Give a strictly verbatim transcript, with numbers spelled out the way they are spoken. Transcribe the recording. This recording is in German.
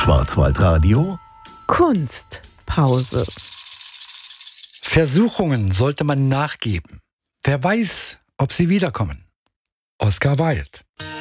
Schwarzwaldradio Kunstpause. Versuchungen sollte man nachgeben. Wer weiß, ob sie wiederkommen. Oscar Wilde.